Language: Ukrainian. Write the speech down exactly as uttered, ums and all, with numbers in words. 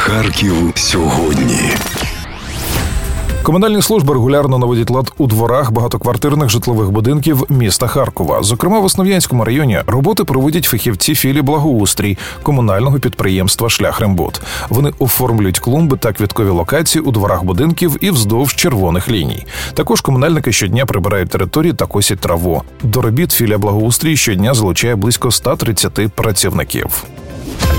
Харків сьогодні. Комунальні служби регулярно наводять лад у дворах багатоквартирних житлових будинків міста Харкова. Зокрема, в Основ'янському районі роботи проводять фахівці філії «Благоустрій» комунального підприємства «Шляхрембуд». Вони оформлюють клумби та квіткові локації у дворах будинків і вздовж червоних ліній. Також комунальники щодня прибирають території та косять траву. До робіт філія «Благоустрій» щодня залучає близько ста тридцяти працівників.